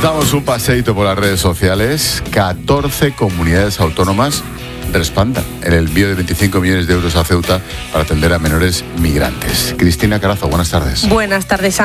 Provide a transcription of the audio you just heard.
Nos damos un paseíto por las redes sociales. 14 comunidades autónomas respaldan el envío de 25 millones de euros a Ceuta para atender a menores migrantes. Cristina Carazo, buenas tardes. Buenas tardes.